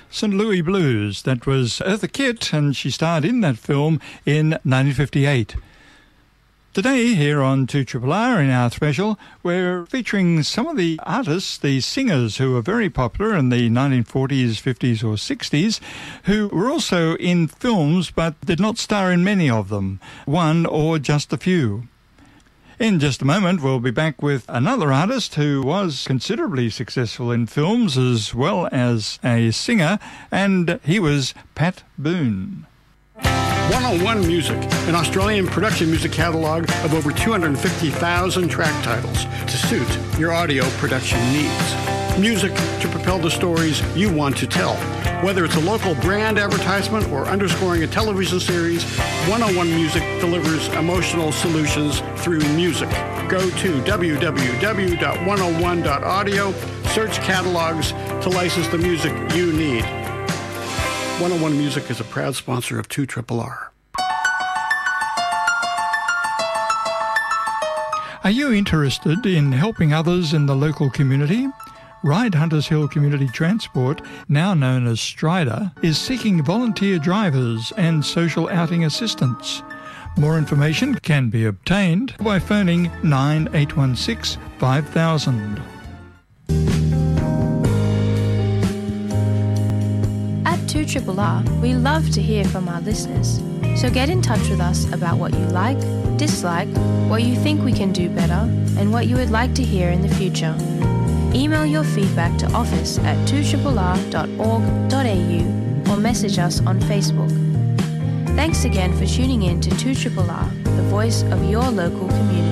St. Louis Blues. That was Eartha Kitt, and she starred in that film in 1958. Today, here on 2RRR in our special, we're featuring some of the artists, the singers who were very popular in the 1940s, 50s or 60s, who were also in films but did not star in many of them, one or just a few. In just a moment, we'll be back with another artist who was considerably successful in films as well as a singer, and he was Pat Boone. 101 Music, an Australian production music catalogue of over 250,000 track titles to suit your audio production needs. Music to propel the stories you want to tell. Whether it's a local brand advertisement or underscoring a television series, 101 Music delivers emotional solutions through music. Go to www.101.audio, search catalogs to license the music you need. 101 Music is a proud sponsor of 2RRR. Are you interested in helping others in the local community? Ride Hunters Hill Community Transport, now known as Strider, is seeking volunteer drivers and social outing assistants. More information can be obtained by phoning 9816 5000. At 2RRR, we love to hear from our listeners. So get in touch with us about what you like, dislike, what you think we can do better, and what you would like to hear in the future. Email your feedback to office@2rrr.org.au or message us on Facebook. Thanks again for tuning in to 2RRR, the voice of your local community.